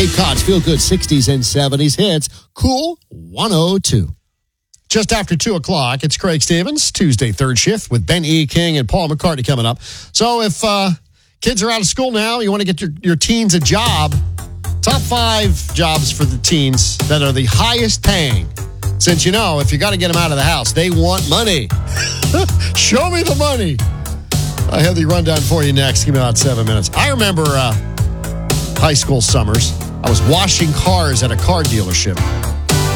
Cape Cod's Feel Good 60s and 70s hits. Cool 102. Just after 2 o'clock, it's Craig Stevens, Tuesday third shift with Ben E. King and Paul McCartney coming up. So if kids are out of school now, you want to get your teens a job, top 5 jobs for the teens that are the highest paying. Since, if you got to get them out of the house, they want money. Show me the money. I have the rundown for you next. Give me about 7 minutes. I remember high school summers. I was washing cars at a car dealership.